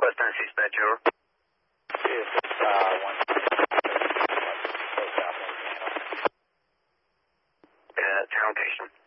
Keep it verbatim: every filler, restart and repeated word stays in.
West Tennessee dispatch, over. Yes, it's uh, one. Yeah, town location.